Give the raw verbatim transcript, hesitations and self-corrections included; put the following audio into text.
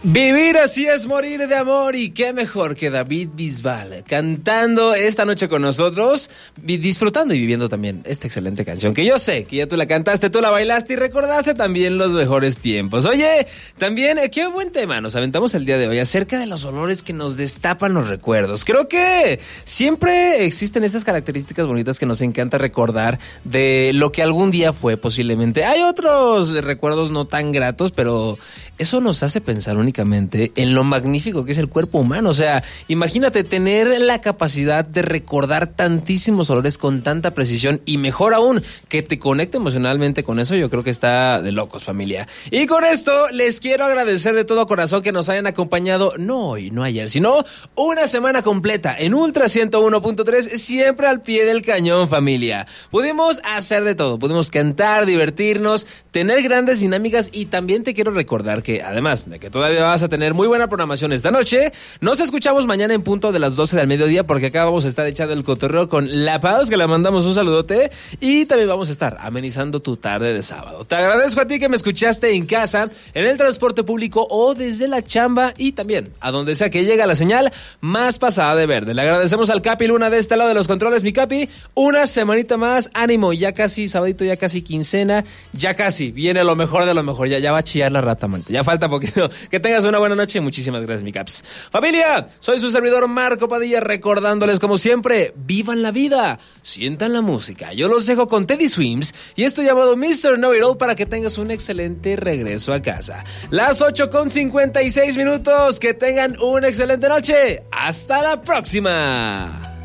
Vivir así es morir de amor, y qué mejor que David Bisbal cantando esta noche con nosotros, disfrutando y viviendo también esta excelente canción que yo sé que ya tú la cantaste, tú la bailaste y recordaste también los mejores tiempos. Oye, también qué buen tema nos aventamos el día de hoy acerca de los olores que nos destapan los recuerdos. Creo que siempre existen estas características bonitas que nos encanta recordar de lo que algún día fue posiblemente. Hay otros recuerdos no tan gratos, pero eso nos hace pensar únicamente en lo magnífico que es el cuerpo humano. O sea, imagínate tener la capacidad de recordar tantísimos olores con tanta precisión, y mejor aún, que te conecte emocionalmente con eso. Yo creo que está de locos, familia. Y con esto les quiero agradecer de todo corazón que nos hayan acompañado, no hoy, no ayer, sino una semana completa en Ultra ciento uno punto tres, siempre al pie del cañón, familia. Pudimos hacer de todo, pudimos cantar, divertirnos, tener grandes dinámicas, y también te quiero recordar que además de que todavía vas a tener muy buena programación esta noche, nos escuchamos mañana en punto de las doce del mediodía, porque acá vamos a estar echando el cotorreo con La Paz, que le mandamos un saludote, y también vamos a estar amenizando tu tarde de sábado. Te agradezco a ti que me escuchaste en casa, en el transporte público o desde la chamba, y también a donde sea que llega la señal más pasada de verde. Le agradecemos al Capi Luna de este lado de los controles. Mi Capi, una semanita más, ánimo, ya casi sabadito, ya casi quincena, ya casi viene lo mejor de lo mejor, ya, ya va a chillar la rata, manito. Ya falta poquito. Que tengas una buena noche y muchísimas gracias, mi Caps. Familia, soy su servidor Marco Padilla, recordándoles como siempre, vivan la vida, sientan la música. Yo los dejo con Teddy Swims y esto llamado mister Know It All, para que tengas un excelente regreso a casa. Las ocho con cincuenta y seis minutos, que tengan una excelente noche. Hasta la próxima.